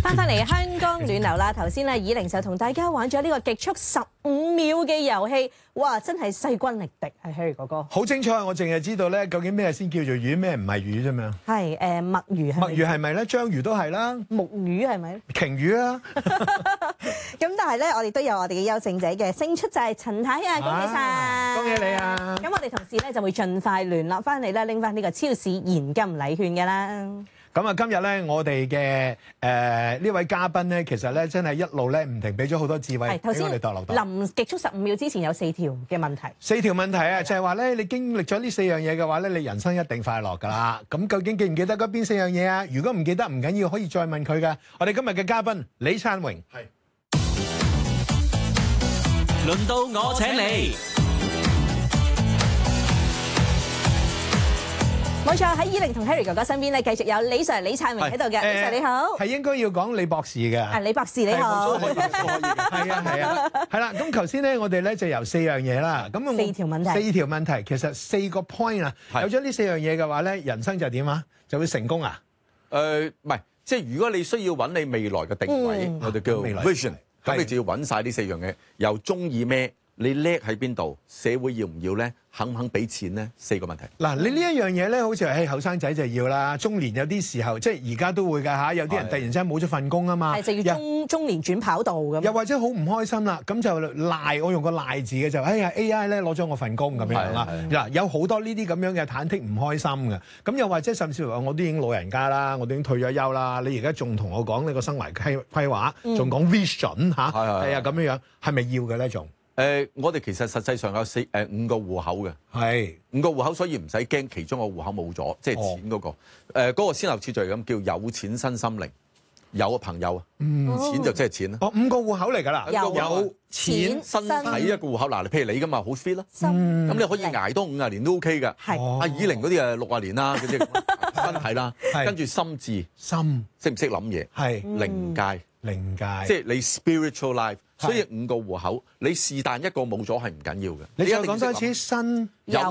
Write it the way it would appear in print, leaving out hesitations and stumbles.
翻嚟香港暖流啦，頭先咧以玲就同大家玩咗呢個極速15秒嘅遊戲，哇！真係勢均力敵，係 Harry 哥哥。 好精彩，我淨係知道咧，究竟咩先叫做魚，咩唔係魚啫嘛。 係墨魚係。 墨魚係咪咧？章魚都係啦。 木魚係咪？ 鯨魚啊。 咁但係咧，我哋都有我哋嘅優勝者嘅，勝出就係陳太啊！恭喜晒！ 恭喜你啊！ 咁我哋同事咧就會盡快聯絡翻你咧，拎翻呢個超市現金禮券㗎啦。 咁啊，今日咧，我哋嘅呢位嘉賓咧，其實咧真係一路咧唔停俾咗好多智慧俾我哋墮落到。 臨極速15秒之前有4條嘅問題。4 條問題啊，就係話咧，你經歷咗呢4樣嘢嘅話咧，你人生一定快樂㗎啦。咁究竟記唔記得嗰邊4樣嘢啊？如果唔記得唔緊要，可以再問佢㗎。我哋今日嘅嘉賓李燦榮，係。 輪到我請你。 冇錯，喺以玲同 Harry 哥哥身邊咧，繼續有李 Sir 李燦榮喺度嘅。李 Sir 你好， 係應該要講李博士嘅。 啊，李博士你好。 係啊，係啦。咁頭先咧，我哋咧就由4樣嘢啦。咁 4條問題。 4條問題，其實4個 point 啊。有咗呢4樣嘢嘅話咧，人生就點啊？就會成功啊？ 唔係，即係如果你需要揾你未來嘅定位，我哋叫 vision，咁你就要揾晒呢4樣嘢，又中意咩？你叻喺邊度？社會要唔要咧？肯唔肯俾錢咧？4個問題。 嗱，你呢一樣嘢咧，好似係後生仔就要啦，中年有啲時候，即係而家都會㗎嚇，有啲人突然之間冇咗份工啊嘛， 係就要中年轉跑道咁。 又或者好唔開心啦，咁就賴，我用個賴字嘅就，哎呀 AI 咧攞咗我份工咁樣啦。嗱，有好多呢啲咁樣嘅忐忑唔開心嘅，咁又或者甚至乎我都已經老人家啦，我都已經退咗休啦，你而家仲同我講你個生涯規劃，仲講 vision 嚇，係啊咁樣，係咪要嘅咧仲？ 我哋其實實際上有5個戶口嘅，係5個戶口，所以唔使驚其中個戶口冇咗，即係錢嗰個。嗰個先後次序咁叫有錢身心靈，有個朋友啊，錢就即係錢啦。 5個戶口嚟㗎啦， 有錢身體一個戶口。嗱，譬如你㗎嘛，好 fit 啦，咁你可以捱多50年都 OK 㗎。係阿以玲嗰啲60年啦，嗰啲身體啦，跟住心智，識唔識諗嘢？係靈界，即係你 spiritual life。所以5個戶口，你是但一個冇咗係唔緊要嘅。 你再講多次身有